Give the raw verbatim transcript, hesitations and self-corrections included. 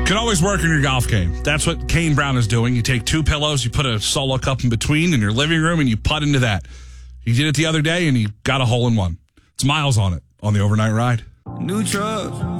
Can always work on your golf game. That's what Kane Brown is doing. You take two pillows, you put a solo cup in between in your living room, and you putt into that. He did it the other day, and he got a hole in one. It's miles on it on the overnight ride. New truck.